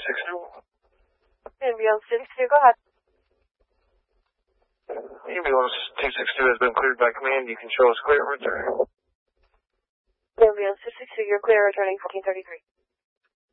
Ambulance 262, go ahead. Ambulance 262 has been cleared by command. You can show us clear return. Ambulance 262, you're clear returning 1433.